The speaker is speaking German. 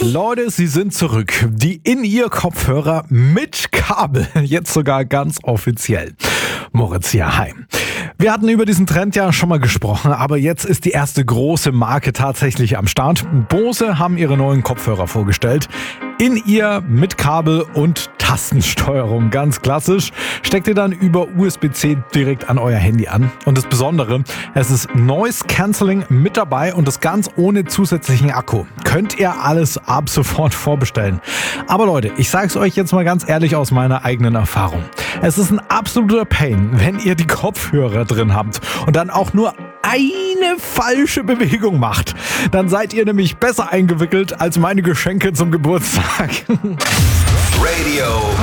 Leute, sie sind zurück. Die In-Ear-Kopfhörer mit Kabel. Jetzt sogar ganz offiziell. Moritz hier, hi. Wir hatten über diesen Trend ja schon mal gesprochen, aber jetzt ist die erste große Marke tatsächlich am Start. Bose haben ihre neuen Kopfhörer vorgestellt. In-Ear mit Kabel und Tastensteuerung, ganz klassisch. Steckt ihr dann über USB-C direkt an euer Handy an. Und das Besondere, es ist Noise Cancelling mit dabei und das ganz ohne zusätzlichen Akku. Könnt ihr alles ab sofort vorbestellen. Aber Leute, ich sag's euch jetzt mal ganz ehrlich aus meiner eigenen Erfahrung. Es ist ein absoluter Pain, wenn ihr die Kopfhörer drin habt und dann auch nur eine falsche Bewegung macht. Dann seid ihr nämlich besser eingewickelt als meine Geschenke zum Geburtstag. Radio